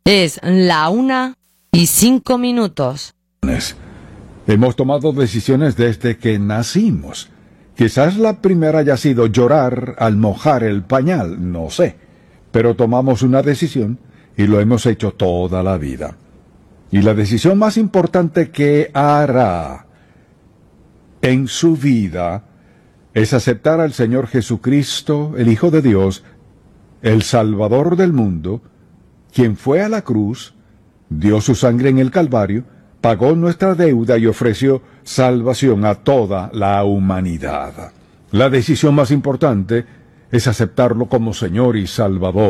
Es la 1:05. Hemos tomado decisiones desde que nacimos. Quizás la primera haya sido llorar al mojar el pañal, no sé. Pero tomamos una decisión y lo hemos hecho toda la vida. Y la decisión más importante que hará en su vida es aceptar al Señor Jesucristo, el Hijo de Dios, el Salvador del mundo, quien fue a la cruz, dio su sangre en el Calvario, pagó nuestra deuda y ofreció salvación a toda la humanidad. La decisión más importante es aceptarlo como Señor y Salvador.